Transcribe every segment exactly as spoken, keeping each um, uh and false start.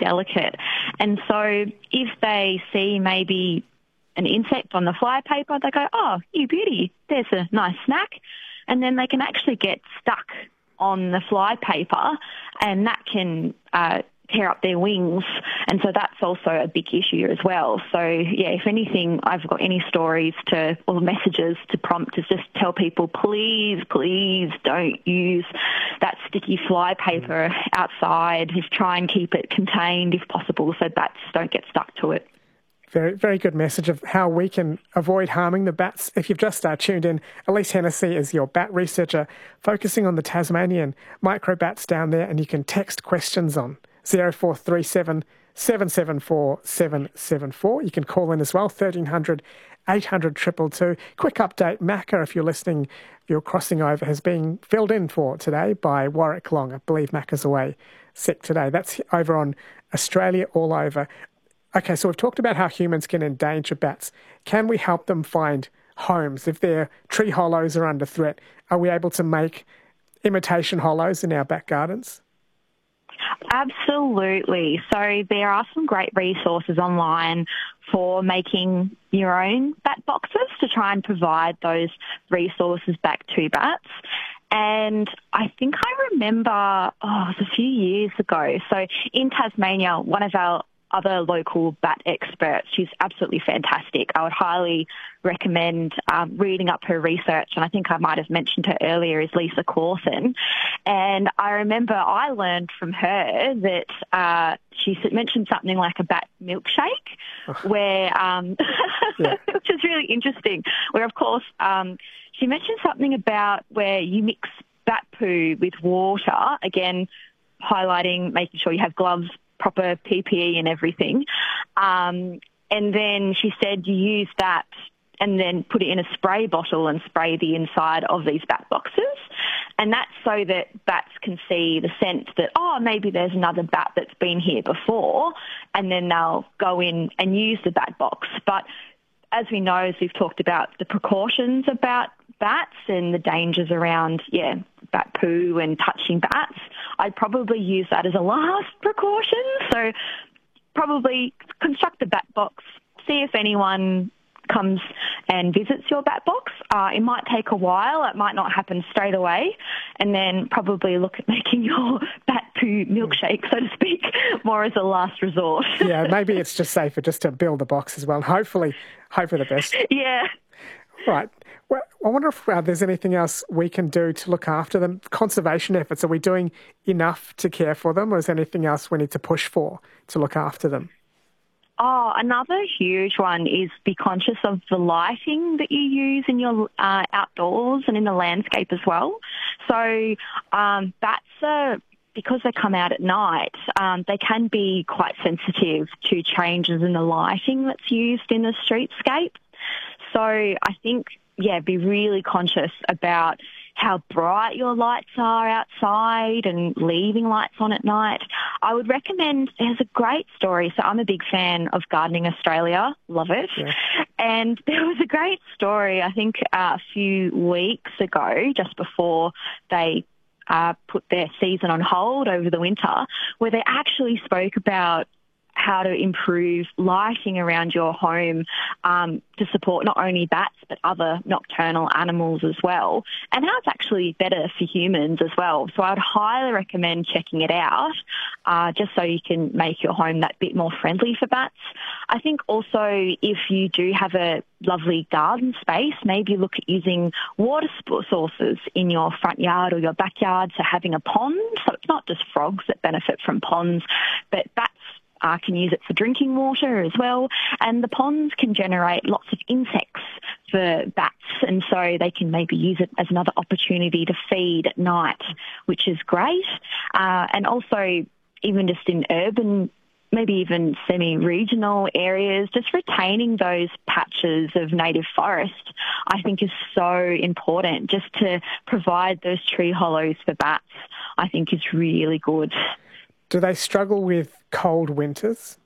delicate. And so if they see maybe an insect on the flypaper, they go, oh, you beauty, there's a nice snack. And then they can actually get stuck on the flypaper, and that can uh, tear up their wings. And so that's also a big issue as well. So, yeah, if anything, I've got any stories to or messages to prompt to just tell people, please, please don't use that sticky flypaper outside. Just try and keep it contained if possible so bats don't get stuck to it. Very, very good message of how we can avoid harming the bats. If you've just uh, tuned in, Elise Hennessy is your bat researcher focusing on the Tasmanian microbats down there, and you can text questions on zero four three seven, seven seven four, seven seven four. You can call in as well, thirteen hundred, eight hundred, two two two. Quick update, Macca, if you're listening, your crossing over has been filled in for today by Warwick Long. I believe Macca's away sick today. That's over on Australia All Over. Okay, so we've talked about how humans can endanger bats. Can we help them find homes? If their tree hollows are under threat, are we able to make imitation hollows in our back gardens? Absolutely. So there are some great resources online for making your own bat boxes to try and provide those resources back to bats. And I think I remember, oh, it was a few years ago. So in Tasmania, one of our other local bat experts, she's absolutely fantastic. I would highly recommend um, reading up her research, and I think I might have mentioned her earlier, is Lisa Clausen. And I remember I learned from her that uh, she mentioned something like a bat milkshake, where, um, yeah. which is really interesting, where, of course, um, she mentioned something about where you mix bat poo with water, again, highlighting making sure you have gloves, proper P P E and everything. Um, and then she said you use that and then put it in a spray bottle and spray the inside of these bat boxes. And that's so that bats can see the scent that, oh, maybe there's another bat that's been here before, and then they'll go in and use the bat box. But as we know, as we've talked about the precautions about bats and the dangers around, yeah, bat poo and touching bats, I'd probably use that as a last precaution. So probably construct a bat box, see if anyone comes and visits your bat box. Uh, it might take a while. It might not happen straight away. And then probably look at making your bat poo milkshake, so to speak, more as a last resort. Yeah, maybe it's just safer just to build the box as well. And hopefully, hope for the best. Yeah. Right. Well, I wonder if uh, there's anything else we can do to look after them. Conservation efforts, are we doing enough to care for them, or is there anything else we need to push for to look after them? Oh, another huge one is be conscious of the lighting that you use in your uh, outdoors and in the landscape as well. So um, bats are, because they come out at night, um, they can be quite sensitive to changes in the lighting that's used in the streetscape. So I think, yeah, be really conscious about how bright your lights are outside and leaving lights on at night. I would recommend, there's a great story. So I'm a big fan of Gardening Australia, love it. Yeah. And there was a great story, I think uh, a few weeks ago, just before they uh, put their season on hold over the winter, where they actually spoke about how to improve lighting around your home um, to support not only bats but other nocturnal animals as well, and how it's actually better for humans as well. So I would highly recommend checking it out uh, just so you can make your home that bit more friendly for bats. I think also if you do have a lovely garden space, maybe look at using water sources in your front yard or your backyard, so having a pond. So it's not just frogs that benefit from ponds, but bats Uh, can use it for drinking water as well. And the ponds can generate lots of insects for bats, and so they can maybe use it as another opportunity to feed at night, which is great. Uh, and also, even just in urban, maybe even semi-regional areas, just retaining those patches of native forest, I think is so important. Just to provide those tree hollows for bats, I think is really good. Do they struggle with cold winters?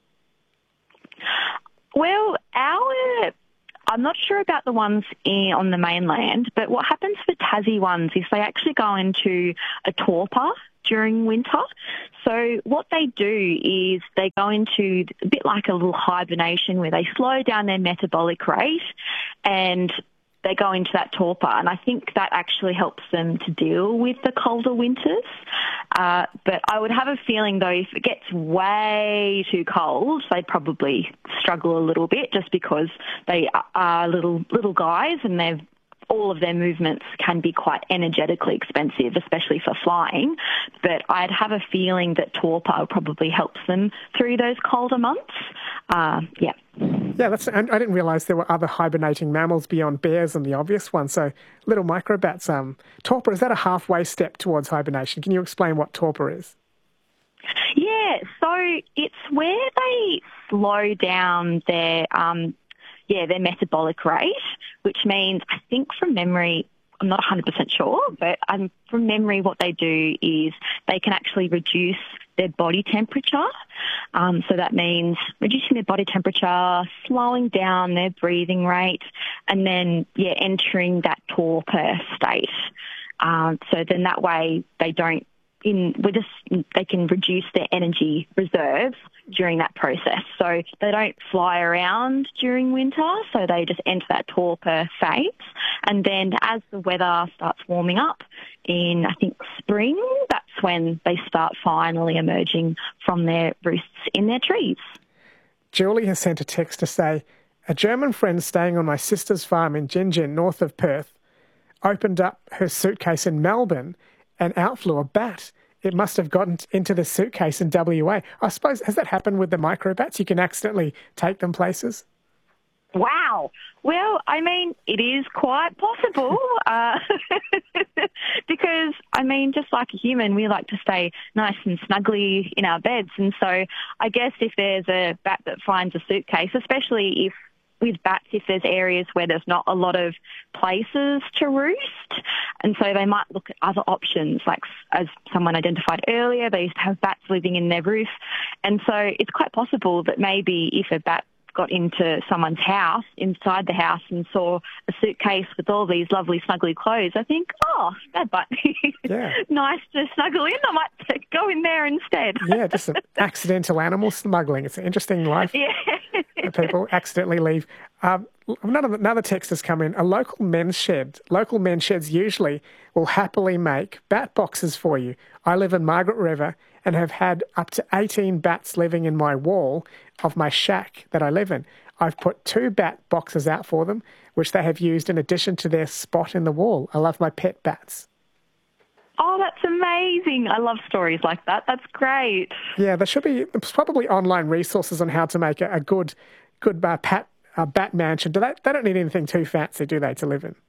Well, our, I'm not sure about the ones in, on the mainland, but what happens for Tassie ones is they actually go into a torpor during winter. So what they do is they go into a bit like a little hibernation where they slow down their metabolic rate and they go into that torpor. And I think that actually helps them to deal with the colder winters. Uh, but I would have a feeling, though, if it gets way too cold, they'd probably struggle a little bit just because they are little little guys and they've all of their movements can be quite energetically expensive, especially for flying. But I'd have a feeling that torpor probably helps them through those colder months. Uh, yeah. Yeah, that's, and I didn't realise there were other hibernating mammals beyond bears and the obvious one. So little microbats. Um, torpor, is that a halfway step towards hibernation? Can you explain what torpor is? Yeah, so it's where they slow down their um, yeah their metabolic rate, which means, I think from memory, I'm not one hundred percent sure, but um, from memory what they do is they can actually reduce their body temperature. Um, so that means reducing their body temperature, slowing down their breathing rate, and then, yeah, entering that torpor state. Um, so then that way they don't, in we just they can reduce their energy reserves during that process. So they don't fly around during winter, so they just enter that torpor phase. And then as the weather starts warming up in, I think, spring, that's when they start finally emerging from their roosts in their trees. Julie has sent a text to say, a German friend staying on my sister's farm in Gingin, north of Perth, opened up her suitcase in Melbourne and out flew a bat. It must have gotten into the suitcase in W A. I suppose, has that happened with the microbats? You can accidentally take them places? Wow. Well, I mean, it is quite possible uh, because, I mean, just like a human, we like to stay nice and snuggly in our beds. And so I guess if there's a bat that finds a suitcase, especially if with bats, if there's areas where there's not a lot of places to roost, and so they might look at other options, like as someone identified earlier, they used to have bats living in their roof. And so it's quite possible that maybe if a bat got into someone's house, inside the house, and saw a suitcase with all these lovely snuggly clothes, I think, oh, that might be yeah. nice to snuggle in. I might go in there instead. Yeah, just some accidental animal smuggling. It's an interesting life. Yeah. People accidentally leave. Um, another, another text has come in. A local men's shed. Local men's sheds usually will happily make bat boxes for you. I live in Margaret River and have had up to eighteen bats living in my wall of my shack that I live in. I've put two bat boxes out for them, which they have used in addition to their spot in the wall. I love my pet bats. Oh, that's amazing. I love stories like that. That's great. Yeah, there should be there's probably online resources on how to make a, a good good uh, pat, uh, bat mansion. Do they, they don't need anything too fancy, do they, to live in?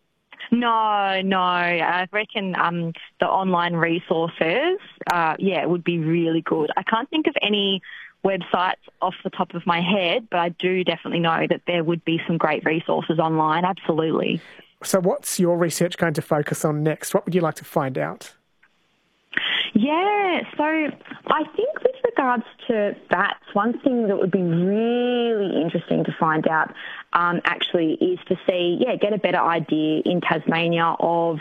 No, no. I reckon um, the online resources, uh, yeah, would be really good. I can't think of any websites off the top of my head, but I do definitely know that there would be some great resources online, absolutely. So what's your research going to focus on next? What would you like to find out? Yeah, so I think with regards to bats, one thing that would be really interesting to find out um, actually is to see, yeah, get a better idea in Tasmania of,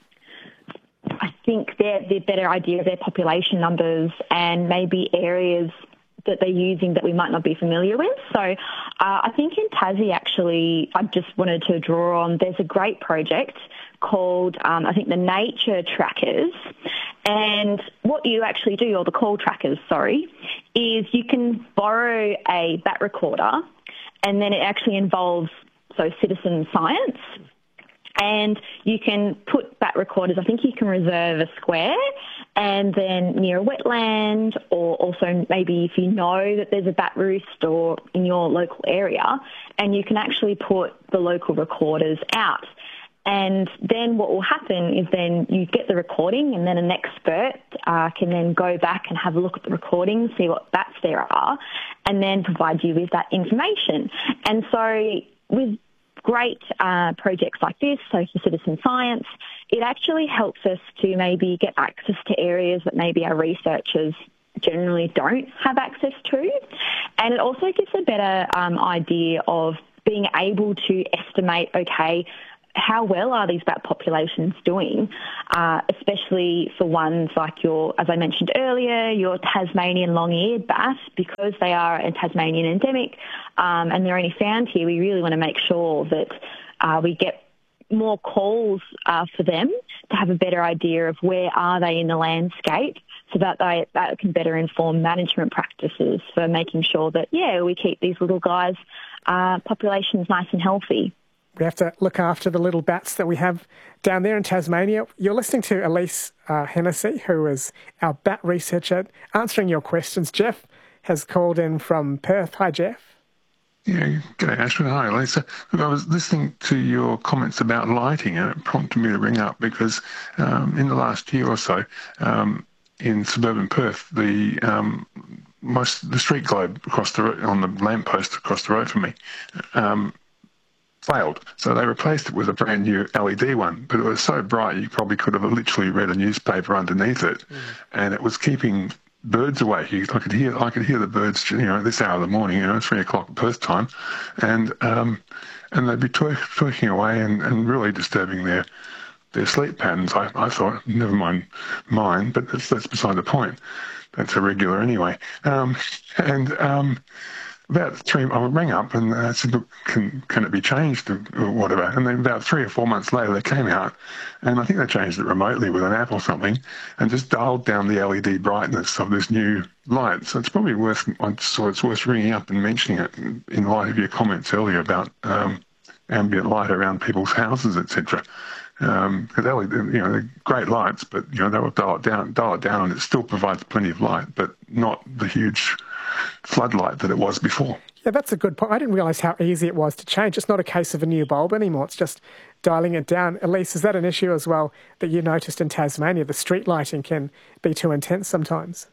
I think, their, their better idea of their population numbers and maybe areas that they're using that we might not be familiar with. So uh, I think in Tassie, actually, I just wanted to draw on, there's a great project called, um, I think, the Nature Trackers. And what you actually do, or the Call Trackers, sorry, is you can borrow a bat recorder, and then it actually involves, so citizen science. And you can put bat recorders, I think you can reserve a square, and then near a wetland, or also maybe if you know that there's a bat roost or in your local area, and you can actually put the local recorders out. And then what will happen is then you get the recording, and then an expert uh, can then go back and have a look at the recording, see what bats there are, and then provide you with that information. And so with great uh, projects like this, so for citizen science, it actually helps us to maybe get access to areas that maybe our researchers generally don't have access to. And it also gives a better um, idea of being able to estimate, okay, how well are these bat populations doing, uh, especially for ones like your, as I mentioned earlier, your Tasmanian long-eared bat, because they are a Tasmanian endemic um, and they're only found here. We really want to make sure that uh, we get more calls uh, for them to have a better idea of where are they in the landscape, so that they, that can better inform management practices for making sure that, yeah, we keep these little guys' uh, populations nice and healthy. We have to look after the little bats that we have down there in Tasmania. You're listening to Elise uh, Hennessy, who is our bat researcher, answering your questions. Jeff has called in from Perth. Hi, Jeff. Yeah, g'day, Ashwin. Hi, Lisa. Look, I was listening to your comments about lighting, and it prompted me to ring up because um, in the last year or so, um, in suburban Perth, the um, most the street globe across the on the lamppost across the road from me um, failed. So they replaced it with a brand new L E D one, but it was so bright you probably could have literally read a newspaper underneath it, mm. and it was keeping birds away. I could hear I could hear the birds, you know, at this hour of the morning, you know, three o'clock Perth time, and um, and they'd be twerk, twerking away and, and really disturbing their their sleep patterns. I, I thought, never mind mine, but that's, that's beside the point. That's irregular anyway. Um, and um, about three, I rang up and I said, look, can, can it be changed or whatever? And then about three or four months later, they came out, and I think they changed it remotely with an app or something, and just dialed down the L E D brightness of this new light. So it's probably worth, so it's worth ringing up and mentioning it in light of your comments earlier about um, ambient light around people's houses, et cetera. Um, because L E D, you know, they're great lights, but you know they'll dial it down, dial it down, and it still provides plenty of light, but not the huge floodlight that it was before. Yeah, that's a good point. I didn't realise how easy it was to change. It's not a case of a new bulb anymore. It's just dialing it down. Elise, is that an issue as well that you noticed in Tasmania? The street lighting can be too intense sometimes.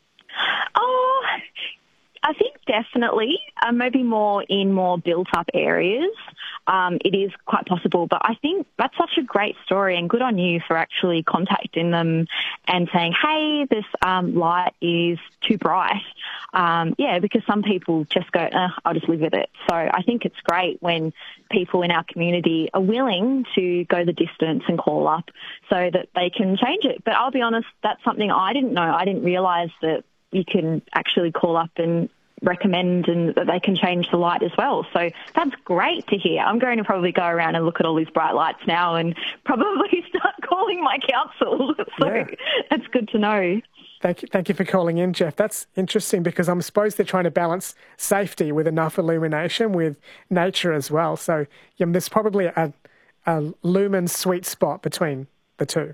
Oh, I think definitely. Uh, maybe more in more built-up areas. Um, it is quite possible, but I think that's such a great story, and good on you for actually contacting them and saying, hey, this um, light is too bright. Um, yeah, because some people just go, eh, I'll just live with it. So I think it's great when people in our community are willing to go the distance and call up so that they can change it. But I'll be honest, that's something I didn't know. I didn't realise that you can actually call up and recommend and that they can change the light as well. So that's great to hear. I'm going to probably go around and look at all these bright lights now and probably start calling my council. So yeah. That's good to know. Thank you, thank you for calling in, Jeff. That's interesting because I'm supposed they're trying to balance safety with enough illumination with nature as well. So yeah, there's probably a, a lumen sweet spot between the two.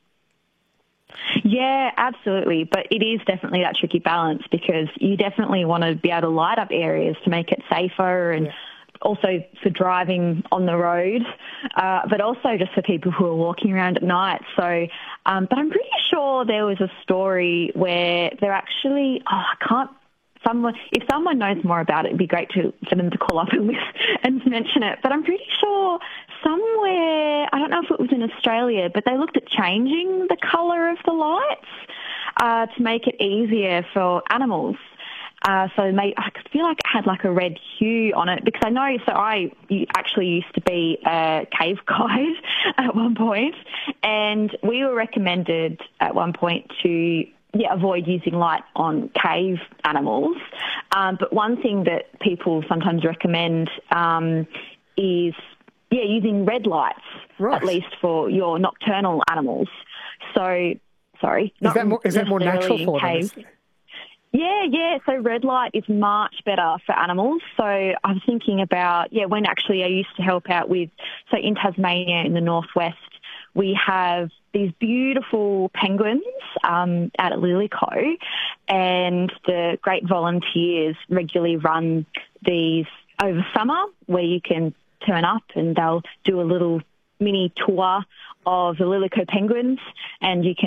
Yeah, absolutely. But it is definitely that tricky balance because you definitely want to be able to light up areas to make it safer and yeah. also for driving on the road, uh, but also just for people who are walking around at night. So, um, but I'm pretty sure there was a story where they're actually, oh, I can't, someone, if someone knows more about it, it'd be great to, for them to call up and, and mention it. But I'm pretty sure somewhere, I don't know if it was in Australia, but they looked at changing the colour of the lights uh, to make it easier for animals. Uh, so may, I feel like it had like a red hue on it because I know, so I actually used to be a cave guide at one point, and we were recommended at one point to yeah, avoid using light on cave animals. Um, but one thing that people sometimes recommend um, is yeah, using red lights, right. at least for your nocturnal animals. So, sorry. Is that more, is that more natural for them? Yeah, yeah. So red light is much better for animals. So I'm thinking about, yeah, when actually I used to help out with, so in Tasmania in the northwest, we have these beautiful penguins um, out at Lillico, and the great volunteers regularly run these over summer where you can turn up and they'll do a little mini tour of the Lillico penguins, and you can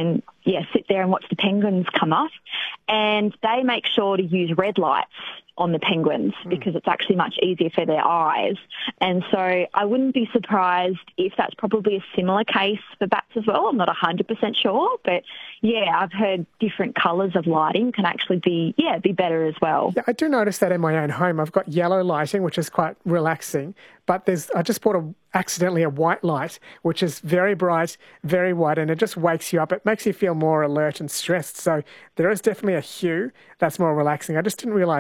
yeah, sit there and watch the penguins come up. And they make sure to use red lights on the penguins because it's actually much easier for their eyes. And so I wouldn't be surprised if that's probably a similar case for bats as well. I'm not one hundred percent sure, but yeah, I've heard different colours of lighting can actually be, yeah, be better as well. Yeah, I do notice that in my own home. I've got yellow lighting, which is quite relaxing, but there's I just bought a, accidentally a white light, which is very bright, very white, and it just wakes you up. It makes you feel more alert and stressed. So there is definitely a hue that's more relaxing. I just didn't realise